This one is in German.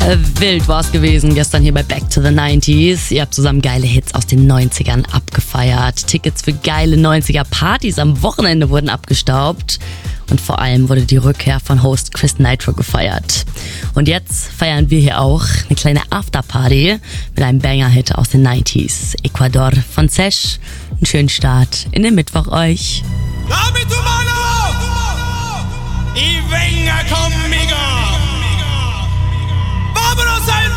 Wild war's gewesen gestern hier bei Back to the 90s. Ihr habt zusammen geile Hits aus den 90ern abgefeiert. Tickets für geile 90er-Partys am Wochenende wurden abgestaubt. Und vor allem wurde die Rückkehr von Host Chris Nitro gefeiert. Und jetzt feiern wir hier auch eine kleine Afterparty mit einem Banger-Hit aus den 90s. Ecuador von Sesh. Einen schönen Start in den Mittwoch euch. Dame tu mano y venga conmigo.